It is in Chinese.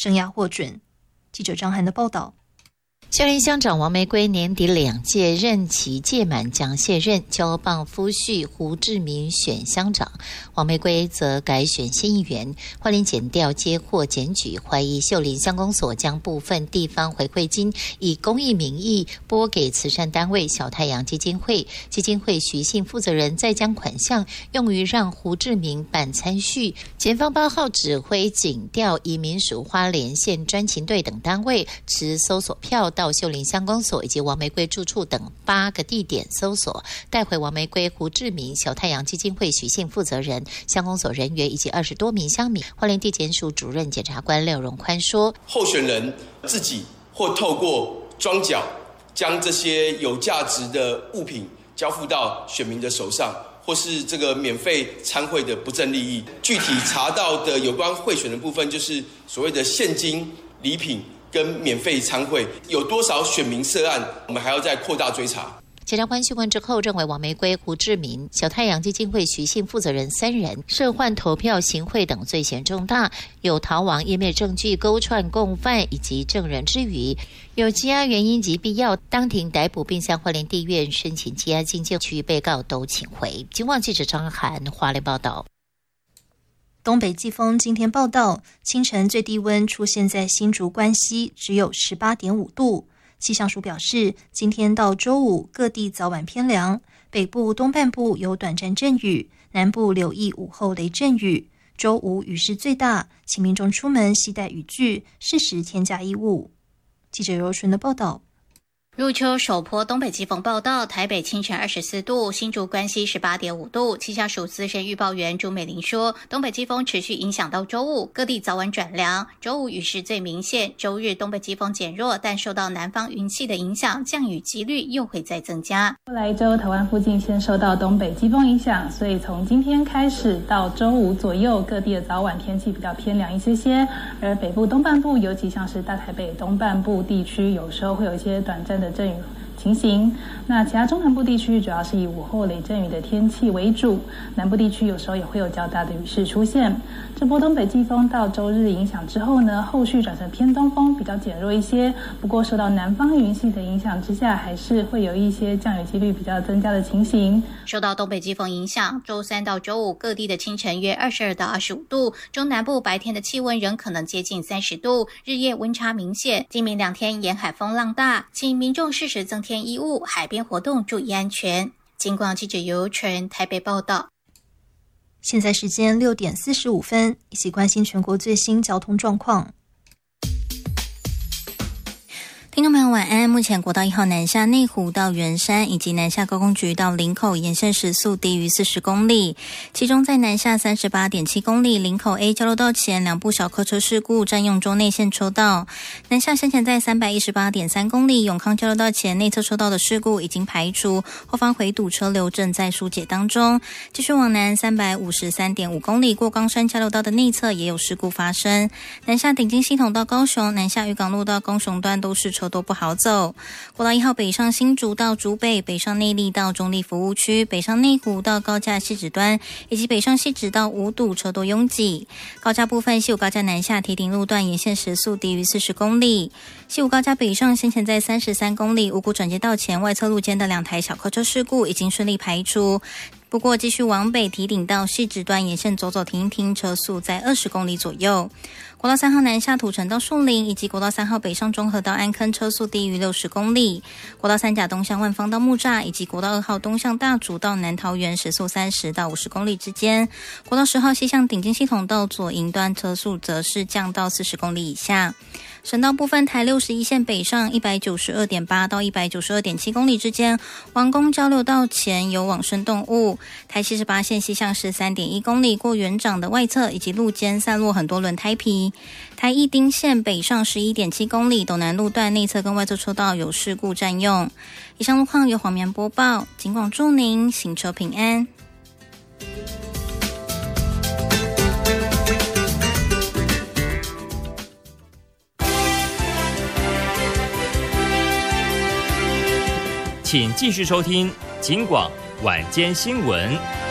生涯获准。记者张涵的报道。 秀林乡长王玫瑰年底2届任期届满将卸任，交棒夫婿胡志明选乡长，王玫瑰则改选县议员。花莲检调接获检举，怀疑秀林乡公所将部分地方回馈金以公益名义拨给慈善单位小太阳基金会，基金会徐姓负责人再将款项用于让胡志明办参叙。检方8号指挥警调移民署花莲县专勤队等单位持搜索票到秀林乡公所以及王玫瑰住处等8个地点搜索，带回王玫瑰、胡志明、小太阳基金会徐姓负责人、乡公所人员以及20多名乡民。花莲地检署主任检察官廖荣宽说， 候选人自己或透过庄脚将这些有价值的物品交付到选民的手上，或是这个免费参会的不正利益。具体查到的有关贿选的部分，就是所谓的现金、礼品跟免费参会，有多少选民涉案，我们还要再扩大追查。 检察官讯问之后认为，王玫瑰、胡志明、小太阳基金会徐姓负责人3人涉换投票行贿等罪嫌重大，有逃亡、湮灭证据、勾串共犯以及证人之余，有羁押原因及必要，当庭逮捕并向花莲地院申请羁押金，其余被告都请回。警广记者张涵花莲报道。 东北季风今天报道，清晨最低温出现在新竹关西，只有 18.5 度。气象署表示，今天到周五各地早晚偏凉，北部东半部有短暂阵雨，南部留意午后雷阵雨。周五雨势最大，请民众出门携带雨具，适时添加衣物。记者柔纯的报道。 入秋首波东北季风报道，台北清晨24度，新竹关西 18.5 度。气象署资深预报员朱美玲说，东北季风持续影响到周五，各地早晚转凉，周五雨势最明显，周日东北季风减弱，但受到南方云系的影响，降雨几率又会再增加。 未来一周台湾附近先受到东北季风影响，所以从今天开始到周五左右，各地的早晚天气比较偏凉一些，而北部东半部，尤其像是大台北东半部地区，有时候会有一些短暂的阵雨情形。那其他中南部地区主要是以午后雷阵雨的天气为主，南部地区有时候也会有较大的雨势出现。这波东北季风到周日影响之后呢，后续转成偏东风，比较减弱一些。不过受到南方云系的影响之下，还是会有一些降雨几率比较增加的情形。 受到东北季风影响，周三到周五各地的清晨约22到25度，中南部白天的气温仍可能接近30度，日夜温差明显。今明2天沿海风浪大，请民众适时增添衣物，海边活动注意安全。警广记者尤纯台北报道。 现在时间6点45分，一起关心全国最新交通状况。 听众朋友晚安，目前国道1号南下内湖到圆山以及南下高工局到林口沿线时速低于40公里，其中在南下 38.7 公里林口 A 交流道前2部小客车事故占用中内线车道，南下先前在 318.3 公里永康交流道前内侧车道的事故已经排除，后方回堵车流正在疏解当中。继续往南 353.5 公里过冈山交流道的内侧也有事故发生，南下顶金系统到高雄，南下渔港路到高雄段都是车都不好走。国道1号北上新竹到竹北，北上内壢到中立服务区，北上内湖到高架汐止端，以及北上汐止到五堵车多拥挤。高架部分，西武高架南下铁顶路段沿线时速低于40公里。西武高架北上先前在33公里五股转接道前外侧路间的2台小客车事故已经顺利排除。不过继续往北提顶到汐止端沿线走走停停，车速在20公里左右。国道3号南下土城到树林，以及国道3号北上中和到安坑，车速低于60公里。国道3甲东向万芳到木栅，以及国道2号东向大竹到南桃园，时速30到50公里之间。国道10号西向顶金系统到左营端，车速则是降到40公里以下。省道部分，台61线北上 192.8 到 192.7 公里之间，王宫交流道前有往生动物。台78线西向是 3.1 公里，过园长的外侧以及路肩散落很多轮胎皮。台一丁线北上 11.7 公里，斗南路段内侧跟外侧车道有事故占用。以上路况由黄棉播报，警广祝您行车平安。 请继续收听警广晚间新闻。